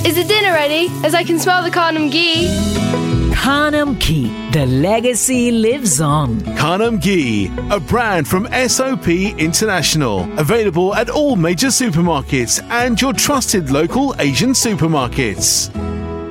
Is the dinner ready? As I can smell the Carnum ghee. Carnum Ghee, the legacy lives on. Carnum Ghee, a brand from SOP International. Available at all major supermarkets and your trusted local Asian supermarkets.